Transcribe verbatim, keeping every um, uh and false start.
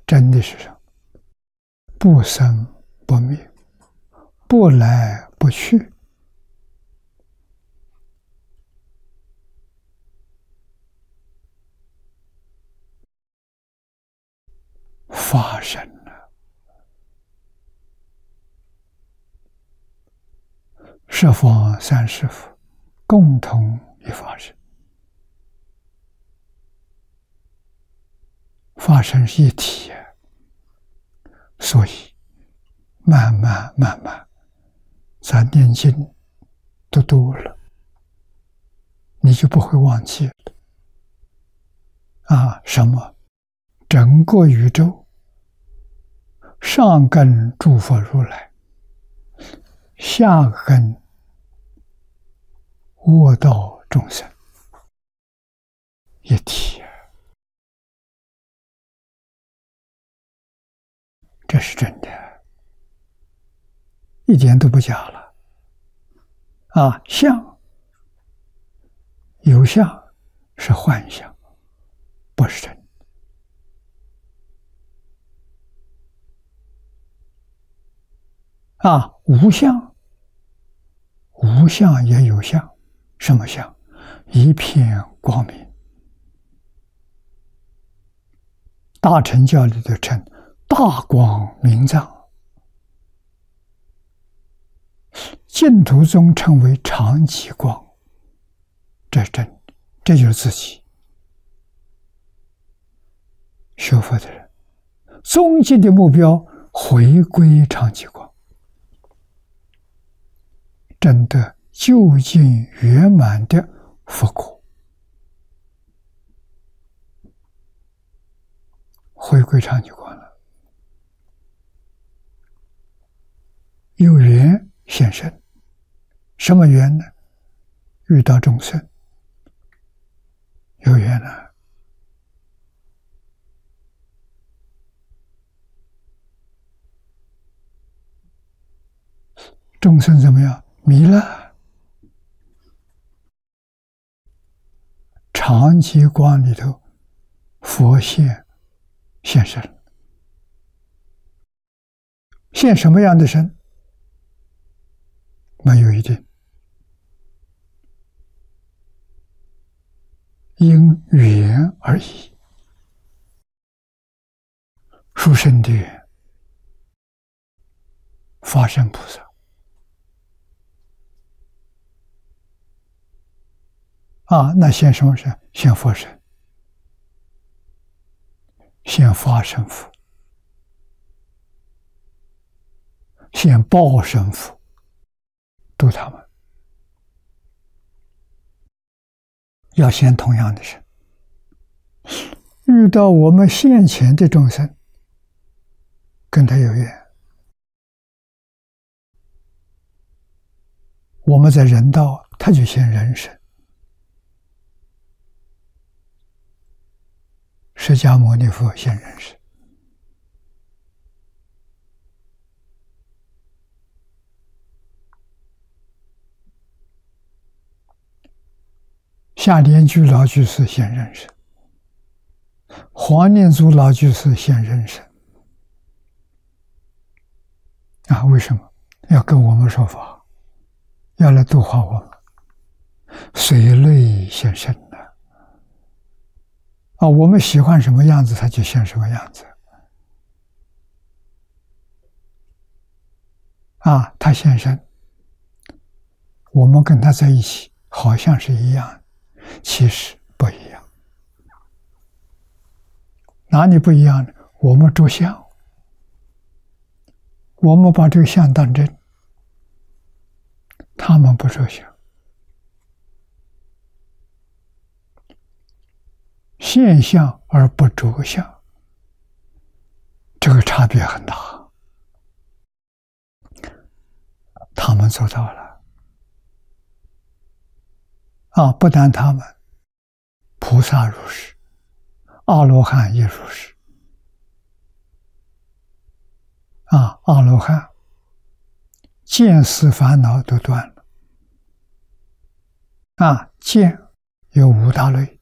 真的是什么？不生不灭，不来不去。发生了，十方三世佛共同一发生，发生是一体，所以慢慢慢慢，咱念经都多了，你就不会忘记了。啊，什么？整个宇宙上根诸佛如来，下根卧道众生，一体，这是真的，一点都不假了。啊，相有相是幻相，不是真的。啊，无相，无相也有相，什么相？一片光明。大乘教里头称大光明藏，净土宗称为常寂光，这是真的，这就是自己。学佛的人，终极的目标回归常寂光。证得究竟圆满的佛果，回归常寂光了。有缘现身，什么缘呢？遇到众生，有缘了。众生怎么样？迷了，常寂光里头，佛现现身，现什么样的身？没有一定，因缘而异。殊胜的缘，法身菩萨。啊，那现什么身？现佛身，现法身佛，现报身佛，度他们。要现同样的身。遇到我们现前的众生，跟他有缘，我们在人道，他就现人身。释迦牟尼佛现人身，下莲居老居士现人身，黄念祖老居士现人身。啊，为什么要跟我们说法？要来度化我们，随类现身呢？啊，我们喜欢什么样子，他就现什么样子。啊，他现身，我们跟他在一起，好像是一样，其实不一样。哪里不一样呢？我们着相，我们把这个相当真，他们不着相。现象而不着相，这个差别很大。他们做到了啊！不但他们，菩萨如是，阿罗汉也如是。啊，阿罗汉见思烦恼都断了。啊，见有五大类。